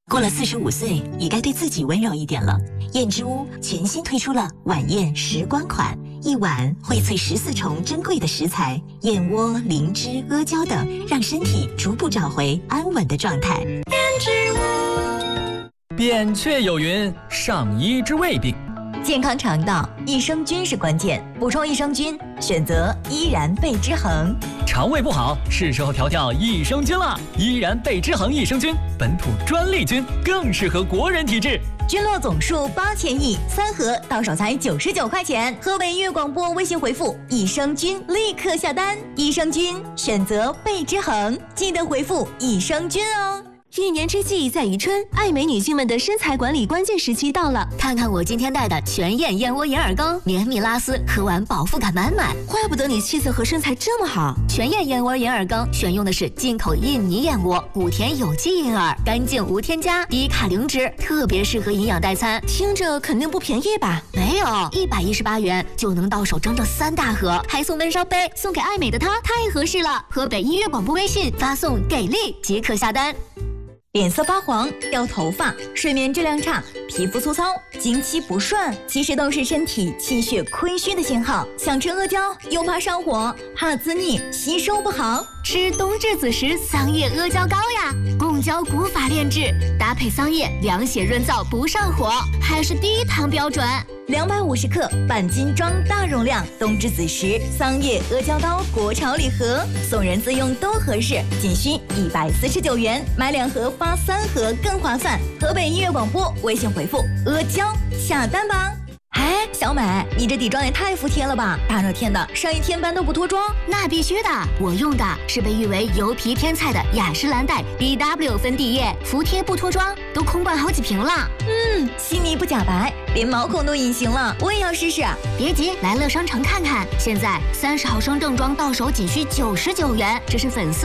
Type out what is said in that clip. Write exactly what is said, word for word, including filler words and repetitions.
过了四十五岁，也该对自己温柔一点了。燕之屋全新推出了晚宴时光款，一碗荟萃十四重珍贵的食材，燕窝、灵芝、阿胶等，让身体逐步找回安稳的状态。燕之屋。扁鹊有云：上医之未病。 健康肠道，益生菌是关键。补充益生菌，选择依然贝之恒。 肠胃不好，是时候调调益生菌了。依然贝之恒益生菌，本土专利菌，更适合国人体质。 菌落总数八千亿，三盒到手才九十九块钱。河北音乐广播微信回复益生菌，立刻下单。益生菌选择贝之恒，记得回复益生菌哦。 一年之计在于春，爱美女性们的身材管理关键时期到了。 看看我今天带的全燕燕窝银耳羹，绵密拉丝，喝完饱腹感满满。 怪不得你气色和身材这么好。 全燕燕窝银耳羹选用的是进口印尼燕窝，谷田有机银耳，干净无添加，低卡零脂，特别适合营养代餐。 听着肯定不便宜吧？ 没有，一百一十八元就能到手整整三大盒，还送温烧杯，送给爱美的她太合适了。河北音乐广播微信发送给力即可下单。 脸色发黄、掉头发、睡眠质量差、皮肤粗糙、经期不顺，其实都是身体气血亏虚的信号。想吃阿胶又怕上火，怕滋腻，吸收不好， 吃冬至子时桑叶阿胶膏呀，贡胶古法炼制，搭配桑叶凉血润燥不上火，还是低糖标准。 两百五十克半斤装大容量冬至子时桑叶阿胶膏国潮礼盒，送人自用都合适，仅需一百四十九元，买两盒发三盒更划算。河北音乐广播微信回复阿胶下单吧。哎，小美，你这底妆也太服帖了吧！大热天的，上一天班都不脱妆？ 那必须的，我用的是被誉为油皮天菜的雅诗兰黛 B W 粉底液，服帖不脱妆，都空罐好几瓶了。 嗯，细腻不假白，连毛孔都隐形了，我也要试试。 别急，来乐商城看看，现在三十毫升正装到手仅需九十九元，这是粉丝